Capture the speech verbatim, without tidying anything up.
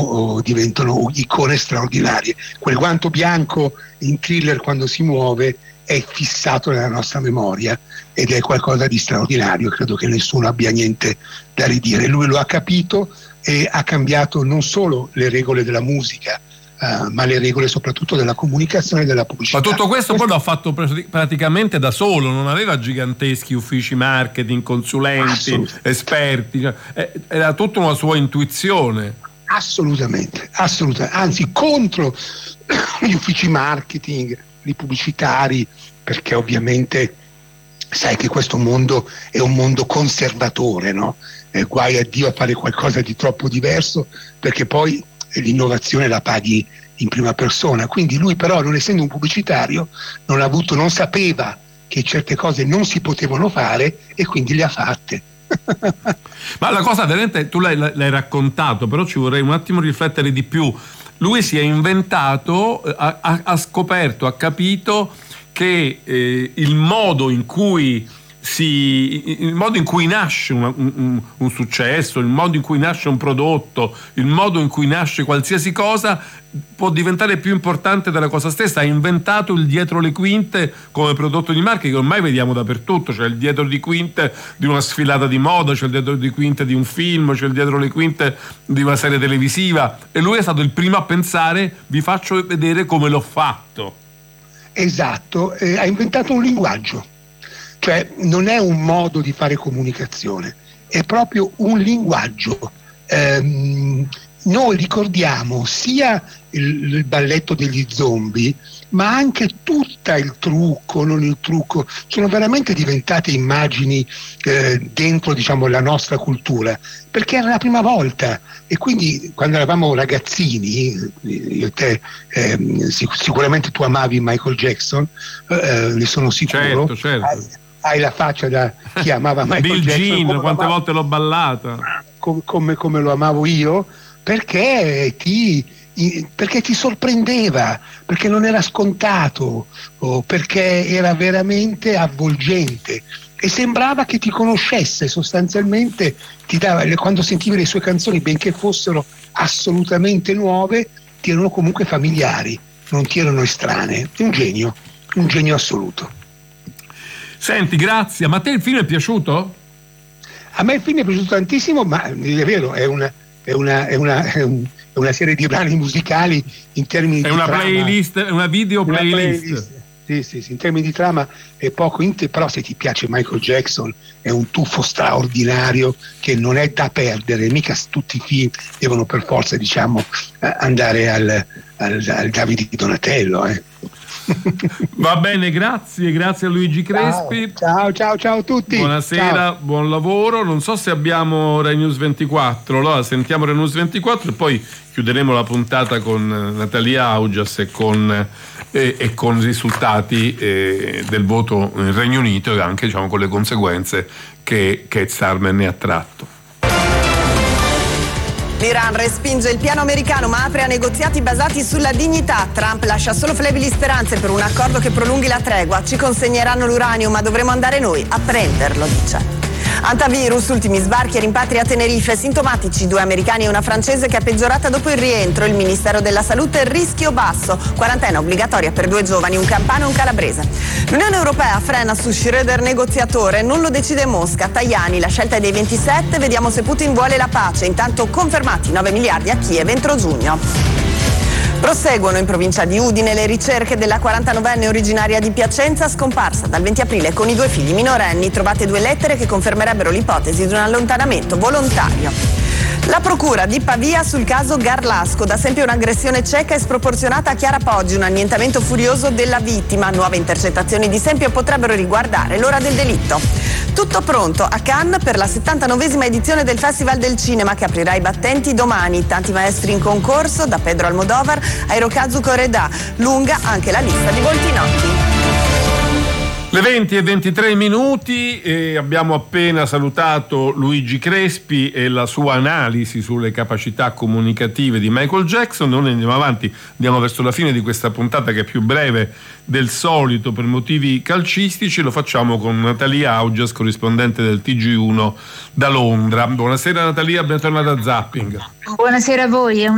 oh, diventano icone straordinarie. Quel guanto bianco in Thriller, quando si muove, è fissato nella nostra memoria ed è qualcosa di straordinario. Credo che nessuno abbia niente da ridire. Lui lo ha capito e ha cambiato non solo le regole della musica, Uh, ma le regole soprattutto della comunicazione e della pubblicità. Ma tutto questo, questo poi l'ha fatto pr- praticamente da solo, non aveva giganteschi uffici marketing, consulenti, assolutamente, esperti, cioè, era tutta una sua intuizione. Assolutamente, assolutamente, anzi contro gli uffici marketing, i pubblicitari, perché ovviamente sai che questo mondo è un mondo conservatore, no? Eh, guai a Dio a fare qualcosa di troppo diverso, perché poi l'innovazione la paghi in prima persona. Quindi lui però, non essendo un pubblicitario, non ha avuto, non sapeva che certe cose non si potevano fare e quindi le ha fatte. Ma la cosa veramente, tu l'hai, l'hai raccontato, però ci vorrei un attimo riflettere di più. Lui si è inventato, ha, ha scoperto, ha capito che eh, il modo in cui Si, il modo in cui nasce un, un, un successo, il modo in cui nasce un prodotto, il modo in cui nasce qualsiasi cosa può diventare più importante della cosa stessa. Ha inventato il dietro le quinte come prodotto di marca che ormai vediamo dappertutto. C'è il dietro le quinte di una sfilata di moda, c'è il dietro le quinte di un film, c'è il dietro le quinte di una serie televisiva, e lui è stato il primo a pensare: vi faccio vedere come l'ho fatto. Esatto, eh, ha inventato un linguaggio. Cioè non è un modo di fare comunicazione, è proprio un linguaggio. Ehm, noi ricordiamo sia il, il balletto degli zombie, ma anche tutto il trucco, non il trucco, sono veramente diventate immagini eh, dentro, diciamo, la nostra cultura, perché era la prima volta. E quindi quando eravamo ragazzini, io e te, eh, sic- sicuramente tu amavi Michael Jackson, eh, ne sono sicuro. Certo, certo. Hai, hai la faccia da chi amava Michael Bill Jackson. Jean, quante volte l'ho ballata. Come, come, come lo amavo io, perché ti, perché ti sorprendeva, perché non era scontato, o perché era veramente avvolgente e sembrava che ti conoscesse sostanzialmente. Ti dava, quando sentivi le sue canzoni, benché fossero assolutamente nuove, ti erano comunque familiari, non ti erano estranee. Un genio, un genio assoluto. Senti, grazie. Ma a te il film è piaciuto? A me il film è piaciuto tantissimo, ma è vero, è una, è una, è una, è un, è una serie di brani musicali in termini è di una trama. Playlist, è una video una playlist. playlist. Sì, sì, sì, in termini di trama è poco, però se ti piace Michael Jackson è un tuffo straordinario che non è da perdere. Mica tutti i film devono per forza, diciamo, andare al, al, al Davide di Donatello, eh. Va bene, grazie, grazie a Luigi Crespi. Ciao, ciao, ciao a tutti. Buonasera, ciao. Buon lavoro. Non so se abbiamo Rai News ventiquattro, allora sentiamo Rai News ventiquattro e poi chiuderemo la puntata con Natalia Augias e con, eh, e con i risultati eh, del voto nel Regno Unito e anche, diciamo, con le conseguenze che Keir Starmer ne ha tratto. L'Iran respinge il piano americano ma apre a negoziati basati sulla dignità. Trump lascia solo flebili speranze per un accordo che prolunghi la tregua. Ci consegneranno l'uranio ma dovremo andare noi a prenderlo, dice. Antivirus, ultimi sbarchi e rimpatri a Tenerife, sintomatici due americani e una francese che è peggiorata dopo il rientro. Il Ministero della Salute, rischio basso, quarantena obbligatoria per due giovani, un campano e un calabrese. L'Unione Europea frena su Schröder negoziatore, non lo decide Mosca. Tajani, la scelta è dei ventisette, vediamo se Putin vuole la pace. Intanto confermati nove miliardi a Kiev entro giugno. Proseguono in provincia di Udine le ricerche della quarantanovenne originaria di Piacenza scomparsa dal venti aprile con i due figli minorenni. Trovate due lettere che confermerebbero l'ipotesi di un allontanamento volontario. La procura di Pavia sul caso Garlasco, da sempre un'aggressione cieca e sproporzionata a Chiara Poggi, un annientamento furioso della vittima. Nuove intercettazioni di Sempio potrebbero riguardare l'ora del delitto. Tutto pronto a Cannes per la settantanovesima edizione del Festival del Cinema che aprirà i battenti domani. Tanti maestri in concorso, da Pedro Almodovar a Hirokazu Koreda, lunga anche la lista di volti noti. Le venti e ventitré minuti e abbiamo appena salutato Luigi Crespi e la sua analisi sulle capacità comunicative di Michael Jackson. Noi andiamo avanti, andiamo verso la fine di questa puntata che è più breve del solito per motivi calcistici. Lo facciamo con Natalia Augias, corrispondente del T G uno da Londra. Buonasera Natalia, bentornata a Zapping. Buonasera a voi.